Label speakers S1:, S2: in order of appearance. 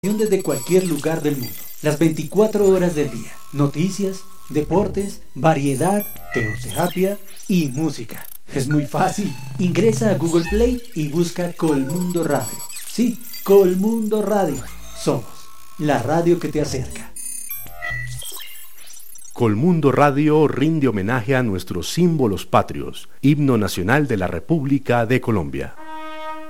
S1: Desde cualquier lugar del mundo, las 24 horas del día, noticias, deportes, variedad, teoterapia y música. Es muy fácil, ingresa a Google Play y busca Colmundo Radio. Sí, Colmundo Radio. Somos la radio que te acerca.
S2: Colmundo Radio rinde homenaje a nuestros símbolos patrios, himno nacional de la República de Colombia.